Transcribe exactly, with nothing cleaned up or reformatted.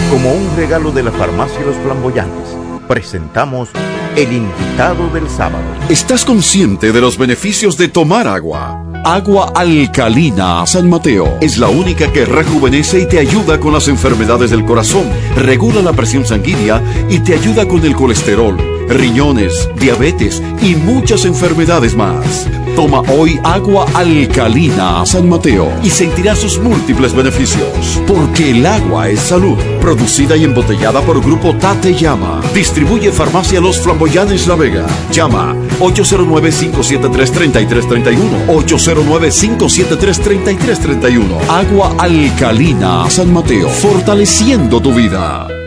Como un regalo de la farmacia Los Flamboyantes, presentamos El Invitado del Sábado. ¿Estás consciente de los beneficios de tomar agua? Agua alcalina San Mateo es la única que rejuvenece y te ayuda con las enfermedades del corazón, regula la presión sanguínea y te ayuda con el colesterol, riñones, diabetes y muchas enfermedades más. Toma hoy agua alcalina San Mateo y sentirás sus múltiples beneficios. Porque el agua es salud. Producida y embotellada por Grupo Tate Llama. Distribuye Farmacia Los Flamboyantes La Vega. Llama ocho cero nueve, cinco siete tres, tres tres tres uno. ocho cero nueve, cinco siete tres, tres tres tres uno. Agua alcalina San Mateo. Fortaleciendo tu vida.